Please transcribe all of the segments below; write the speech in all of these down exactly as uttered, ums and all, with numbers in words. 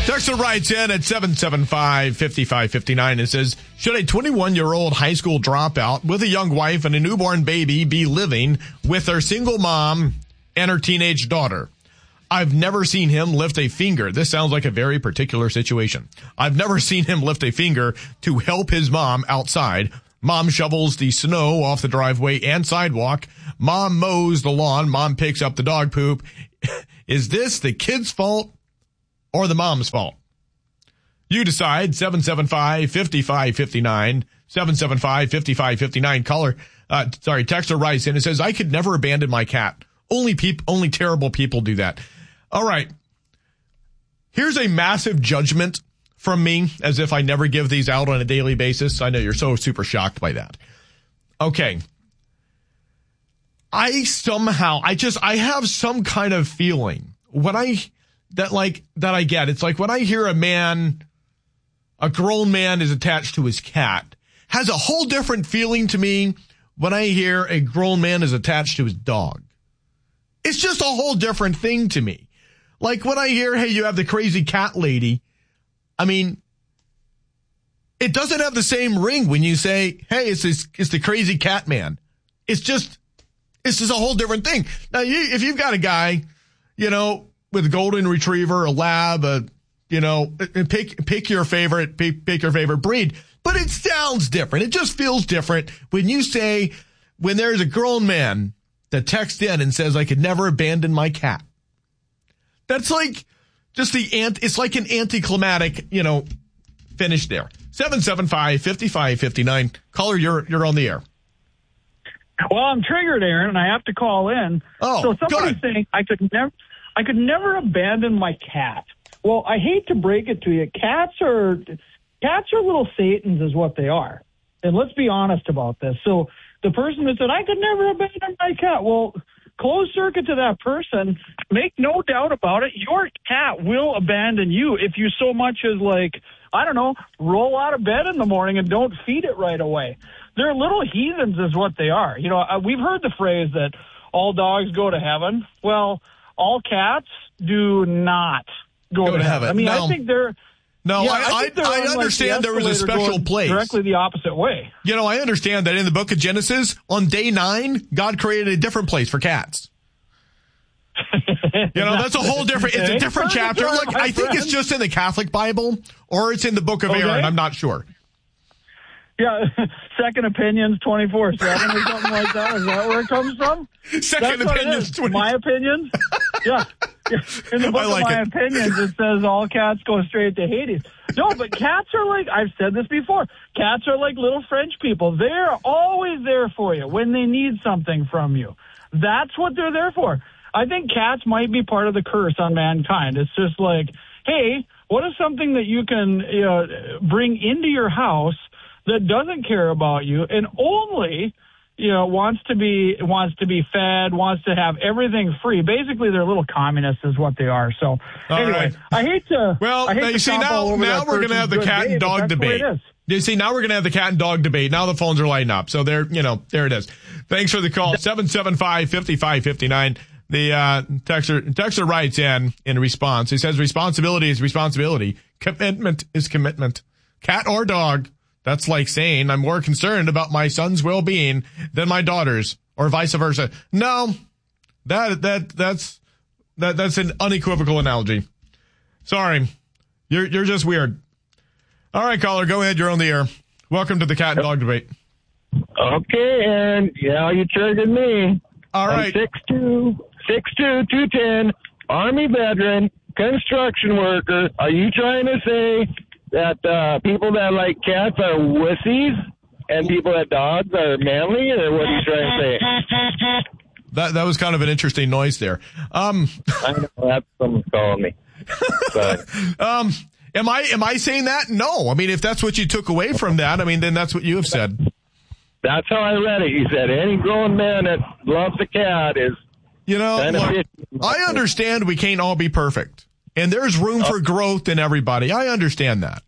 Texter writes in at seven seven five, five five five nine and says, should a twenty-one-year-old high school dropout with a young wife and a newborn baby be living with their single mom and her teenage daughter? I've never seen him lift a finger. This sounds like a very particular situation. I've never seen him lift a finger to help his mom outside. Mom shovels the snow off the driveway and sidewalk. Mom mows the lawn. Mom picks up the dog poop. Is this the kid's fault or the mom's fault? You decide. seven seven five, five five five nine. seven seven five, five five five nine. Caller, uh, sorry, texter writes in and says, I could never abandon my cat. Only peop- only terrible people do that. All right. Here's a massive judgment from me, as if I never give these out on a daily basis. I know you're so super shocked by that. Okay. I somehow, I just, I have some kind of feeling when I, that like, that I get. It's like when I hear a man, a grown man is attached to his cat, has a whole different feeling to me when I hear a grown man is attached to his dog. It's just a whole different thing to me. Like when I hear, hey, you have the crazy cat lady. I mean, it doesn't have the same ring when you say, hey, it's this, it's the crazy cat man. It's just, it's just a whole different thing. Now, you, if you've got a guy, you know, with a golden retriever, a lab, a, you know, pick, pick your favorite, pick, pick your favorite breed, but it sounds different. It just feels different when you say, when there's a grown man that texts in and says, I could never abandon my cat. That's like just the ant. It's like an anticlimactic, you know, finish there. seven seven five, five five five nine. Caller, you're, you're on the air. Well, I'm triggered, Aaron, and I have to call in. Oh, so somebody's saying I could never, I could never abandon my cat. Well, I hate to break it to you. Cats are, cats are little Satans is what they are. And let's be honest about this. So the person that said, I could never abandon my cat. Well, close circuit to that person. Make no doubt about it. Your cat will abandon you if you so much as like, I don't know, roll out of bed in the morning and don't feed it right away. They're little heathens is what they are. You know, we've heard the phrase that all dogs go to heaven. Well, all cats do not go, go to, to heaven. heaven. I mean, No. I think they're... No, yeah, I, I, I, I on, understand like, the there was a special place. Directly the opposite way. You know, I understand that in the book of Genesis, on day nine, God created a different place for cats. You know, that's a whole different, it's a different chapter. Look, I think it's just in the Catholic Bible or it's in the book of Okay. Aaron. I'm not sure. Yeah, second opinions twenty-four seven or something like that. Is that where it comes from? Second That's opinions. twenty My opinions? Yeah. yeah. In the book I like of my it. opinions, it says all cats go straight to Hades. No, but cats are like, I've said this before, cats are like little French people. They're always there for you when they need something from you. That's what they're there for. I think cats might be part of the curse on mankind. It's just like, hey, what is something that you can you know, bring into your house that doesn't care about you and only, you know, wants to be wants to be fed, wants to have everything free. Basically, they're little communists, is what they are. So, All anyway, right. I hate to. Well, I hate now to you see, stomp all now, over now that we're going to person's have the good cat day, and but dog that's the way debate. it is. You see, now we're going to have the cat and dog debate. Now the phones are lighting up. So there, you know, there it is. Thanks for the call. seven seven five, five five five nine. The uh, texter, texter writes in in response. He says, responsibility is responsibility. Commitment is commitment. Cat or dog. That's like saying I'm more concerned about my son's well-being than my daughter's, or vice versa. No, that that that's that that's an unequivocal analogy. Sorry, you're you're just weird. All right, caller, go ahead. You're on the air. Welcome to the cat and dog debate. Okay, and yeah, you triggered me. All right, six two, six two, two ten, Army veteran, construction worker. Are you trying to say that uh, people that like cats are wussies and people that dogs are manly, or what are you trying to say? That that was kind of an interesting noise there. Um, I know that's someone's calling me. But, um, am I am I saying that? No. I mean, if that's what you took away from that, I mean, then that's what you have said. that's how I read it. He said any grown man that loves a cat is. You know, look, I understand we can't all be perfect, and there's room for growth in everybody. I understand that.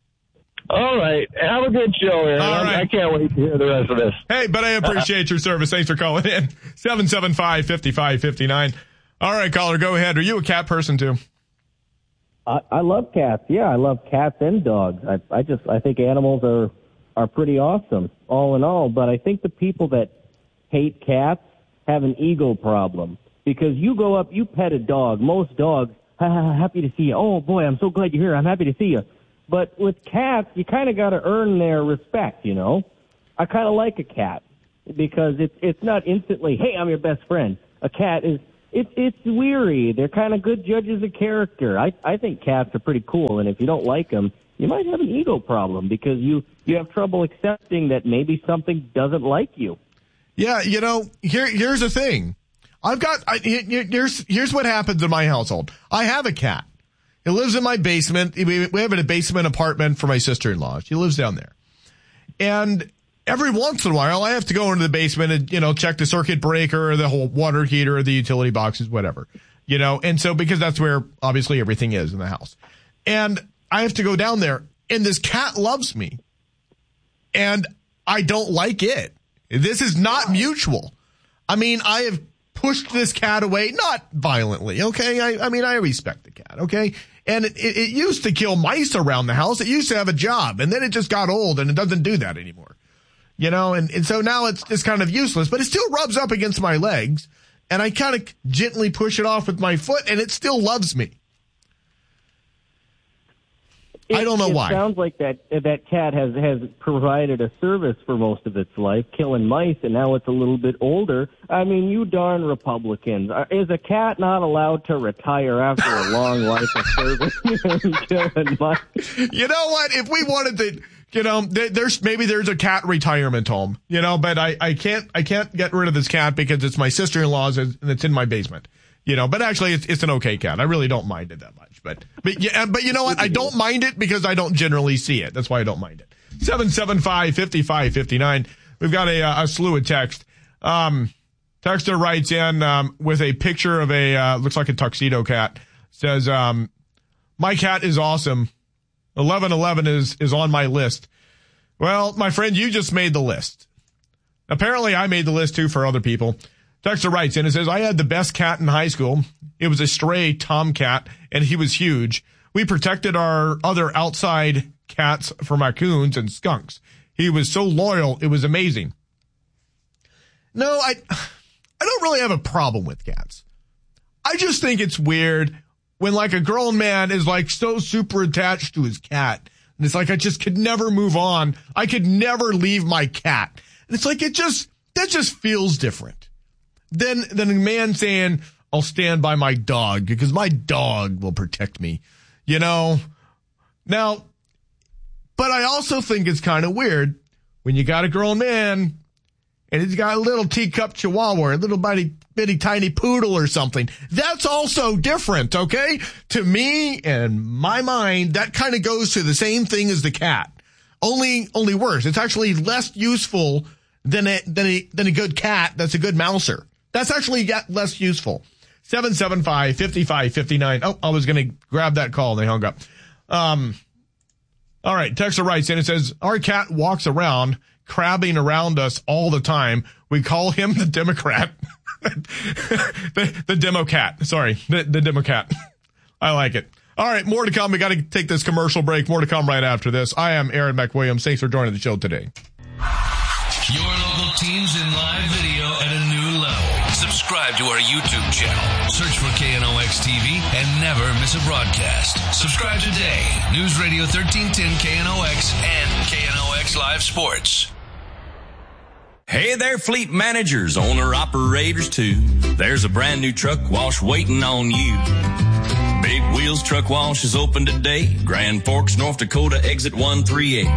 All right. Have a good show, Aaron. All right. I can't wait to hear the rest of this. Hey, but I appreciate your service. Thanks for calling in. seven seven five, five five five nine. All right, caller, go ahead. Are you a cat person, too? I, I love cats. Yeah, I love cats and dogs. I, I just I think animals are are pretty awesome, all in all. But I think the people that hate cats have an ego problem, because you go up, you pet a dog. Most dogs, ha, ha, ha, happy to see you. Oh boy, I'm so glad you're here. I'm happy to see you. But with cats, you kind of got to earn their respect. You know, I kind of like a cat because it's it's not instantly, hey, I'm your best friend. A cat is. It's it's weary. They're kind of good judges of character. I I think cats are pretty cool, and if you don't like them, you might have an ego problem because you, you have trouble accepting that maybe something doesn't like you. Yeah, you know, here here's the thing. I've got I, here's here's what happens in my household. I have a cat. It lives in my basement. We we have a basement apartment for my sister-in-law. She lives down there, and every once in a while, I have to go into the basement and, you know, check the circuit breaker or the whole water heater or the utility boxes, whatever, you know. And so because that's where obviously everything is in the house. And I have to go down there, and this cat loves me, and I don't like it. This is not mutual. I mean, I have pushed this cat away, not violently, okay? I, I mean, I respect the cat, okay? And it, it, it used to kill mice around the house. It used to have a job, and then it just got old, and it doesn't do that anymore. You know, and, and so now it's just kind of useless, but it still rubs up against my legs, and I kind of gently push it off with my foot, and it still loves me. It, I don't know it why. It sounds like that that cat has, has provided a service for most of its life, killing mice, and now it's a little bit older. I mean, you darn Republicans. Is a cat not allowed to retire after a long life of service? Killing mice? You know what? If we wanted to... You know, there's maybe there's a cat retirement home, you know, but I, I can't I can't get rid of this cat because it's my sister-in-law's and it's in my basement, you know. But actually, it's it's an okay cat. I really don't mind it that much. But but yeah, but you know what? I don't mind it because I don't generally see it. That's why I don't mind it. seven seven five, five five five nine. We've got a a slew of text. Um, texter writes in um, with a picture of a uh, looks like a tuxedo cat. Says, um, my cat is awesome. eleven eleven is, is on my list. Well, my friend, you just made the list. Apparently, I made the list, too, for other people. Texter writes in and says, I had the best cat in high school. It was a stray tomcat, and he was huge. We protected our other outside cats from raccoons and skunks. He was so loyal, it was amazing. No, I, I don't really have a problem with cats. I just think it's weird when, like, a grown man is, like, so super attached to his cat. And it's like, I just could never move on. I could never leave my cat. And it's like, it just, that just feels different than, than a man saying, I'll stand by my dog because my dog will protect me, you know? Now, but I also think it's kind of weird when you got a grown man and he's got a little teacup chihuahua, a little bitty, bitty tiny poodle or something. That's also different, okay? To me and my mind, that kind of goes to the same thing as the cat. Only, only worse. It's actually less useful than a, than a, than a good cat that's a good mouser. That's actually less useful. seven seven five, five five five nine. Oh, I was going to grab that call and they hung up. Um, all right. Texter writes in and says, our cat walks around crabbing around us all the time. We call him the Democrat. the, the demo cat. Sorry, the, the demo cat. I like it. All right, more to come. We got to take this commercial break. More to come right after this. I am Aaron McWilliams. Thanks for joining the show today. Your local teams in live video at a new level. Subscribe to our YouTube channel. Search for K N O X T V and never miss a broadcast. Subscribe today. News Radio thirteen ten K N O X and K N O X Live Sports. Hey there, fleet managers, owner-operators too. There's a brand new truck wash waiting on you. Big Wheels Truck Wash is open today. Grand Forks, North Dakota, exit one three eight.